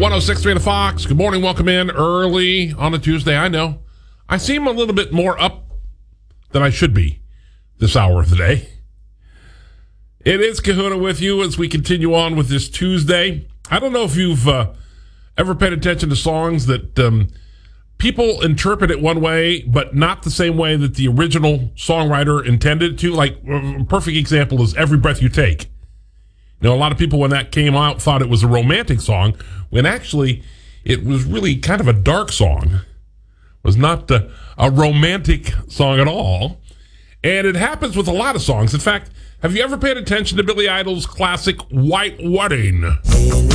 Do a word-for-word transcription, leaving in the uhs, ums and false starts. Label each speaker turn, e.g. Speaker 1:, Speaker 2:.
Speaker 1: one oh six point three The Fox. Good morning. Welcome in early on a Tuesday. I know. I seem a little bit more up than I should be this hour of the day. It is Kahuna with you as we continue on with this Tuesday. I don't know if you've uh, ever paid attention to songs that um, people interpret it one way, but not the same way that the original songwriter intended to. Like, a perfect example is Every Breath You Take. You know, a lot of people when that came out thought it was a romantic song, when actually it was really kind of a dark song. It was not a, a romantic song at all. And it happens with a lot of songs. In fact, have you ever paid attention to Billy Idol's classic White Wedding?